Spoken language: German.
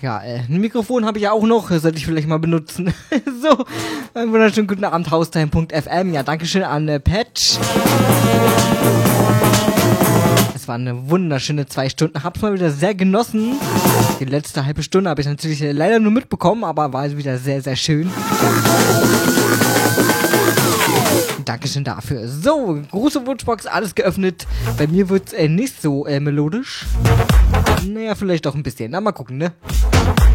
ja, ein Mikrofon habe ich ja auch noch, sollte ich vielleicht mal benutzen. So, einen wunderschönen guten Abend, Haustime.fm. Ja, dankeschön an Patch. Es war eine wunderschöne 2 Stunden, hab's mal wieder sehr genossen. Die letzte halbe Stunde habe ich natürlich leider nur mitbekommen, aber war wieder sehr, sehr schön. Dankeschön dafür. So, große Wunschbox, alles geöffnet. Bei mir wird's nicht so melodisch. Naja, vielleicht doch ein bisschen. Na, mal gucken, ne?